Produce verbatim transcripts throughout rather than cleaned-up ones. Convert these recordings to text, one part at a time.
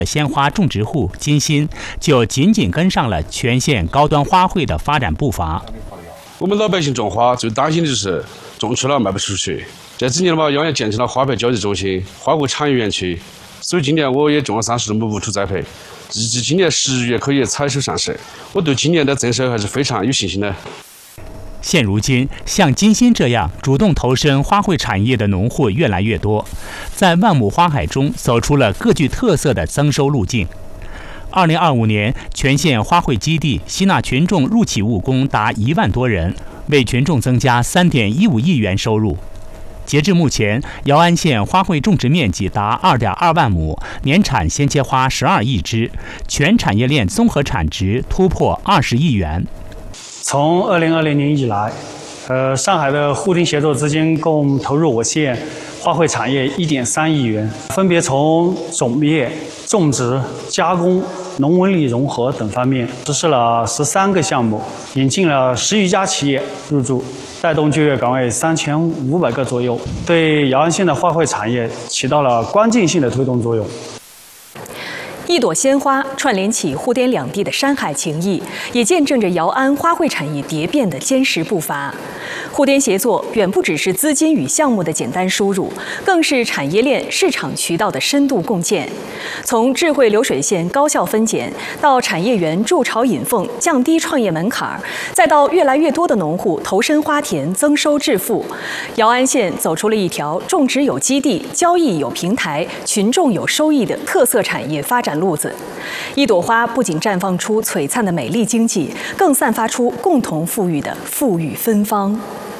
鲜花种植户金鑫就紧紧跟上了全县高端花卉的发展步伐。 我们老百姓种花最担心的就是种出了卖不出去。这几年嘛，央园建成了花卉交易中心、花卉产业园区，所以今年我也种了三十亩无土栽培，预计今年十月可以采收上市。我对今年的增收还是非常有信心的。 现如今，像金鑫这样主动投身花卉产业的农户越来越多，在万亩花海中走出了各具特色的增收路径。二零二五年，全县花卉基地吸纳群众入企务工达一万多人，为群众增加三点一五亿元收入。截至目前，姚安县花卉种植面积达二点二万亩，年产鲜切花十二亿枝，全产业链综合产值突破二十亿元。 从二零二零年以来，呃，上海的互丁协作资金共投入我县花卉产业一点三亿元，分别从种业、种植、加工、农文旅融合等方面实施了十三个项目，引进了十余家企业入驻，带动就业岗位三千五百个左右，对姚安县的花卉产业起到了关键性的推动作用。 一朵鲜花串联起沪滇两地的山海情谊，也见证着姚安花卉产业蝶变的坚实步伐。沪滇协作远不只是资金与项目的简单输入，更是产业链、市场渠道的深度共建。从智慧流水线高效分拣，到产业园筑巢引凤，降低创业门槛，再到越来越多的农户投身花田，增收致富，姚安县走出了一条种植有基地、交易有平台、群众有收益的特色产业发展路子。一朵花不仅绽放出璀璨的美丽经济，更散发出共同富裕的富裕芬芳。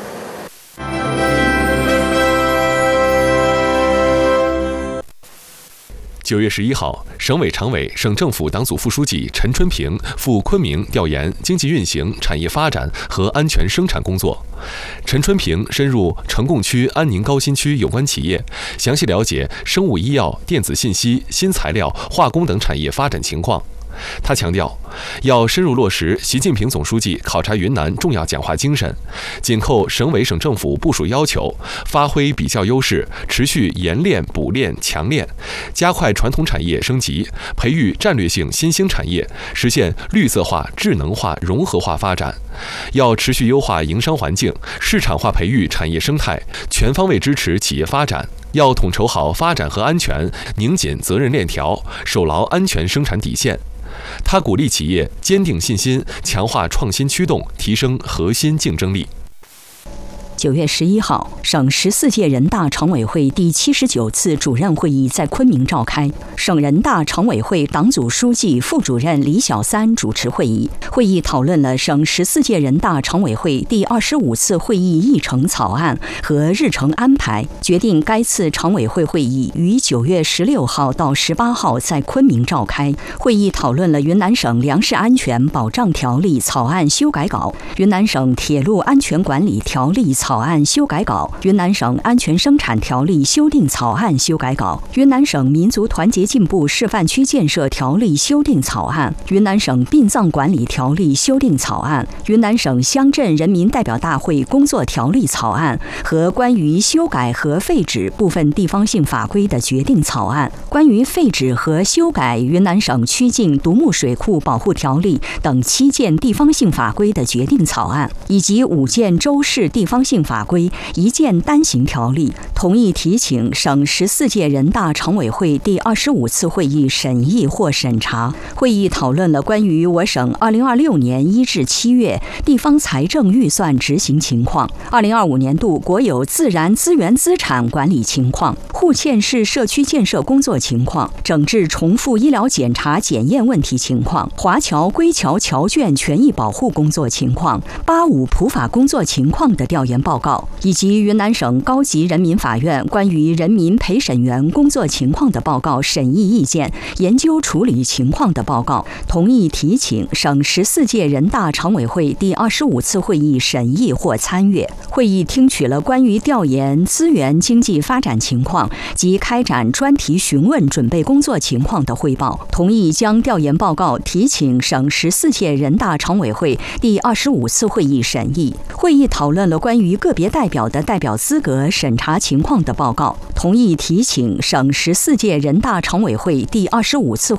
九月十一号，省委常委、省政府党组副书记陈春平赴昆明调研经济运行、产业发展和安全生产工作。陈春平深入呈贡区安宁高新区有关企业，详细了解生物医药、电子信息、新材料、化工等产业发展情况。他强调，要深入落实习近平总书记考察云南重要讲话精神，紧扣省委省政府部署要求，发挥比较优势，持续研炼补炼强炼，加快传统产业升级，培育战略性新兴产业，实现绿色化、智能化、融合化发展。要持续优化营商环境，市场化培育产业生态，全方位支持企业发展。要统筹好发展和安全，拧紧责任链条，守牢安全生产底线。他鼓励企业坚定信心，强化创新驱动，提升核心竞争力。 九月十一号，省十四届人大常委会第七十九次主任会议在昆明召开。省人大常委会党组书记、副主任李小三主持会议。会议讨论了省十四届人大常委会第二十五次会议议程草案和日程安排，决定该次常委会会议于九月十六号到十八号在昆明召开。会议讨论了云南省粮食安全保障条例草案修改稿、云南省铁路安全管理条例草案修改稿、云南省安全生产条例修订草案修改稿、云南省民族团结进步示范区建设条例修订草案、云南省殡葬管理条例修订草案、云南省乡镇人民代表大会工作条例草案和关于修改和废止部分地方性法规的决定草案、关于废止和修改云南省曲靖独木水库保护条例等七件地方性法规的决定草案，以及五件州市地方性法规、一件单行条例，同意提请省十四届人大常委会第二十五次会议审议或审查。会议讨论了关于我省二零二六年一至七月地方财政预算执行情况、二零二五年度国有自然资源资产管理情况、户县市社区建设工作情况、整治重复医疗检查检验问题情况、华侨归侨侨眷权益保护工作情况、八五普法工作情况的调研报告，以及云南省高级人民法院关于人民陪审员工作情况的报告审议意见、研究处理情况的报告，同意提请省十四届人大常委会第二十五次会议审议或参阅。会议听取了关于调研资源经济发展情况及开展专题询问准备工作情况的汇报，同意将调研报告提请省十四届人大常委会第二十五次会议审议。会议讨论了关于个别代表的代表资格审查情况的报告，同意提请省十四届人大常委会第二十五次